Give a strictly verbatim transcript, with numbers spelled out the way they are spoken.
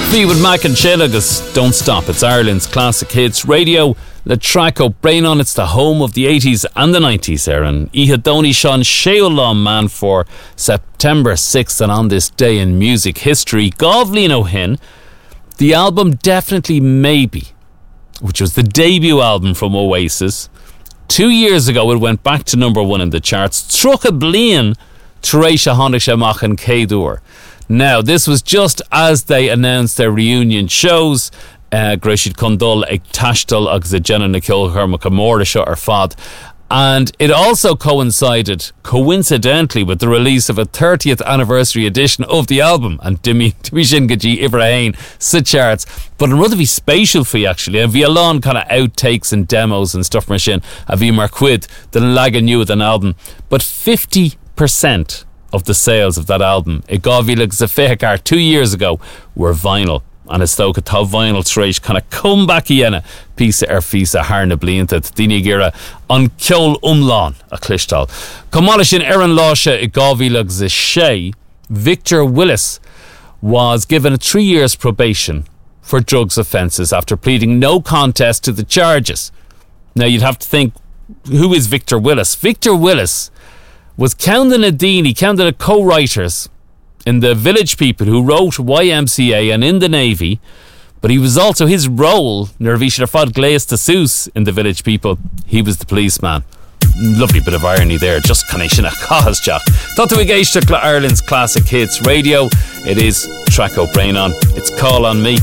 Murphy with Mac and Chill agus Don't Stop. It's Ireland's classic hits radio. Le Traco Brain On. It's the home of the eighties and the nineties there. And Ihadoni Sean Sheolam man for September sixth, and on this day in music history, Govlin O'Hin, the album Definitely Maybe, which was the debut album from Oasis. Two years ago it went back to number one in the charts. Trucha Blian Teresha Honisha Machen Kedur. Now, this was just as they announced their reunion shows. Uh, Greshid Condol ag Tashtal ag Jenna Nicole Hermakamordisha or Fad. And it also coincided, coincidentally, with the release of a thirtieth anniversary edition of the album. And Dimi Shin Gaji Ibrahim sa charts. But in Rutherford spatial fee actually, a Violon kind of outtakes and demos and stuff machine, a V Marquid, the Laga new with an album. But fifty percent of the sales of that album, it got Zafekar two years ago, were vinyl. And it's though top vinyl trash kind of come back again piece of fisa harna blinta dini gira on Kjol Umlan a Klishtal. Kamalishin Aaron Lasha Igavilag Shay. Victor Willis was given a three years probation for drugs offences after pleading no contest to the charges. Now you'd have to think, who is Victor Willis? Victor Willis was Counden Adini, Counden of co-writers in the Village People who wrote Y M C A and in the Navy, but he was also his role Nervisha Fad Glaze to Seuss in the Village People. He was the policeman. Lovely bit of irony there, just connection a cause Jack. Thought we gauge to Ireland's classic hits radio. It is Traco Brain On. It's Call on Me.